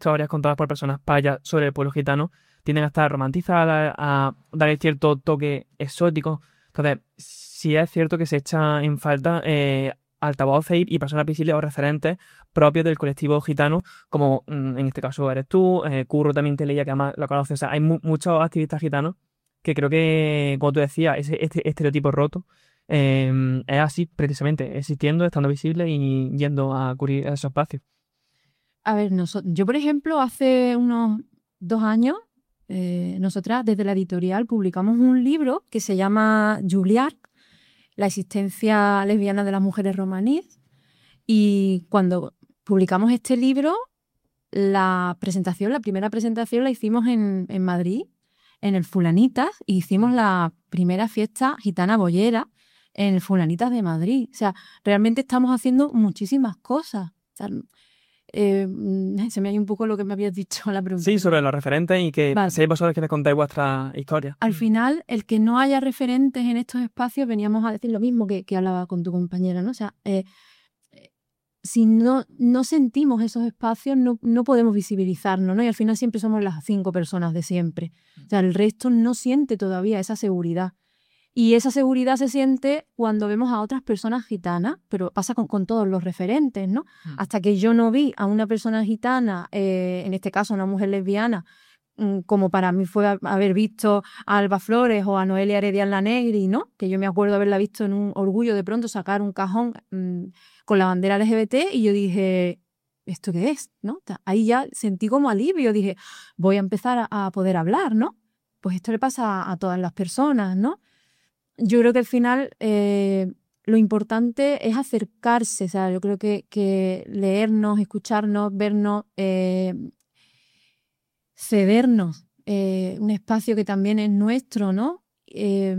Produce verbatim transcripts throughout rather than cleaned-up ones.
historias contadas por personas payas sobre el pueblo gitano tienden a estar romantizadas, a darle cierto toque exótico. Entonces, sí es cierto que se echa en falta eh, altavoces y personas visibles o referentes propios del colectivo gitano, como mm, en este caso eres tú, eh, Curro también te leía, que además lo conoces. O sea, hay mu- muchos activistas gitanos que creo que, como tú decías, ese, este estereotipo roto eh, es así, precisamente, existiendo, estando visible y yendo a cubrir esos espacios. A ver, noso- yo, por ejemplo, hace unos dos años, eh, nosotras desde la editorial publicamos un libro que se llama Juliar, la existencia lesbiana de las mujeres romaníes. Y cuando publicamos este libro, la presentación, la primera presentación la hicimos en, en Madrid, en el Fulanitas, y hicimos la primera fiesta gitana boyera en el Fulanitas de Madrid. O sea, realmente estamos haciendo muchísimas cosas. O sea, eh, se me ha ido un poco lo que me habías dicho a la pregunta. Sí, sobre los referentes y que Vale. seáis vosotros que les contáis vuestra historia. Al final, el que no haya referentes en estos espacios, veníamos a decir lo mismo que, que hablaba con tu compañera, ¿no? O sea, eh, si no, no sentimos esos espacios, no, no podemos visibilizarnos, ¿no? Y al final siempre somos las cinco personas de siempre. O sea, el resto no siente todavía esa seguridad. Y esa seguridad se siente cuando vemos a otras personas gitanas, pero pasa con, con todos los referentes, ¿no? Mm. Hasta que yo no vi a una persona gitana, eh, en este caso una mujer lesbiana, como para mí fue haber visto a Alba Flores o a Noelia Heredián La Negri, ¿no? Que yo me acuerdo haberla visto en un Orgullo de pronto sacar un cajón mmm, con la bandera L G B T, y yo dije, ¿esto qué es? ¿No? Ahí ya sentí como alivio, dije, voy a empezar a, a poder hablar, ¿no? Pues esto le pasa a, a todas las personas, ¿no? Yo creo que al final eh, lo importante es acercarse, o sea, yo creo que, que leernos, escucharnos, vernos, eh, cedernos eh, un espacio que también es nuestro, ¿no? Eh,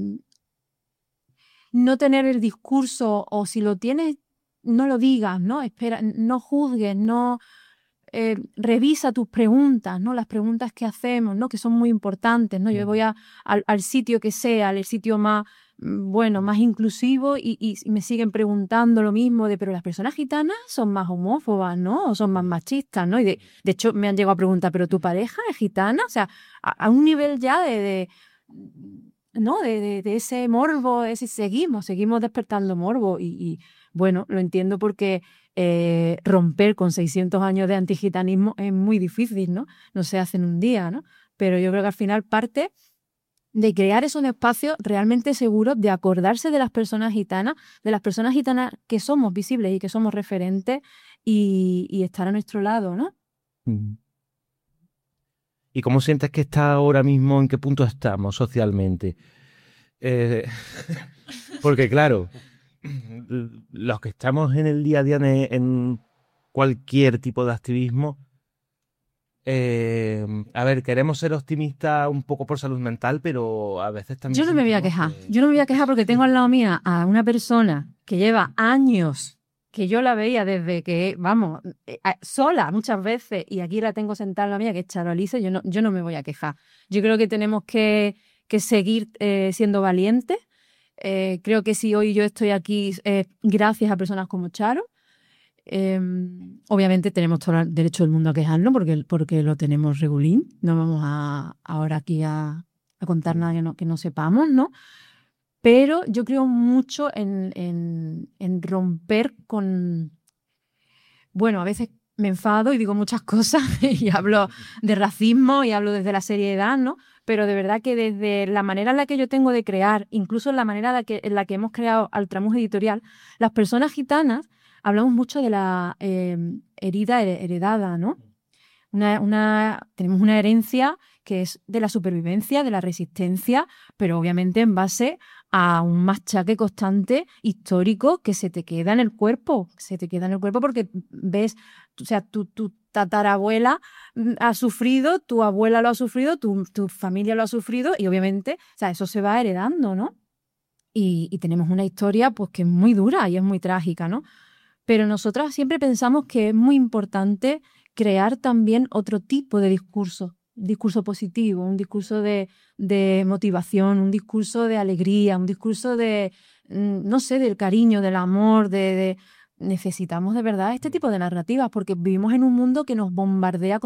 no tener el discurso, o si lo tienes, no lo digas, ¿no? Espera, no juzgues, no eh, revisa tus preguntas, ¿no? Las preguntas que hacemos, ¿no? Que son muy importantes, ¿no? Yo voy a, al, al sitio que sea, al sitio más, bueno, más inclusivo, y, y me siguen preguntando lo mismo de, pero las personas gitanas son más homófobas, ¿no? O son más machistas, ¿no? Y de, de hecho me han llegado a preguntar, ¿pero tu pareja es gitana? O sea, a, a un nivel ya de, de ¿no? De, de, de ese morbo, ese, seguimos, seguimos despertando morbo, y, y bueno, lo entiendo porque eh, romper con seiscientos años de antigitanismo es muy difícil, ¿no? No se hace en un día, ¿no? Pero yo creo que al final parte de crear esos espacios realmente seguros, de acordarse de las personas gitanas, de las personas gitanas que somos visibles y que somos referentes, y, y estar a nuestro lado, ¿no? ¿Y cómo sientes que está ahora mismo, en qué punto estamos socialmente? Eh, porque claro, los que estamos en el día a día en, en cualquier tipo de activismo, eh, a ver, queremos ser optimistas un poco por salud mental, pero a veces también... Yo no me voy a quejar, que... yo no me voy a quejar porque tengo al lado mía a una persona que lleva años, que yo la veía desde que, vamos, sola muchas veces, y aquí la tengo sentada a la mía, que es Charo Alice. Yo no, yo no me voy a quejar. Yo creo que tenemos que, que seguir eh, siendo valientes. Eh, creo que si hoy yo estoy aquí eh, gracias a personas como Charo. Eh, obviamente tenemos todo el derecho del mundo a quejarnos porque, porque lo tenemos regulín. No vamos a, ahora aquí a, a contar nada que no, que no sepamos, ¿no? Pero yo creo mucho en, en, en romper con... Bueno, a veces me enfado y digo muchas cosas y hablo de racismo y hablo desde la seriedad, ¿no? Pero de verdad que desde la manera en la que yo tengo de crear, incluso en la manera en la que, en la que hemos creado Altramuz Editorial, las personas gitanas hablamos mucho de la eh, herida heredada, ¿no? Una, una, tenemos una herencia que es de la supervivencia, de la resistencia, pero obviamente en base a un machaque constante histórico que se te queda en el cuerpo, se te queda en el cuerpo porque ves, o sea, tu, tu tatarabuela ha sufrido, tu abuela lo ha sufrido, tu, tu familia lo ha sufrido, y obviamente, o sea, eso se va heredando, ¿no? Y, y tenemos una historia pues que es muy dura y es muy trágica, ¿no? Pero nosotras siempre pensamos que es muy importante crear también otro tipo de discurso, un discurso positivo, un discurso de, de motivación, un discurso de alegría, un discurso de, no sé, del cariño, del amor, de, de necesitamos de verdad este tipo de narrativas porque vivimos en un mundo que nos bombardea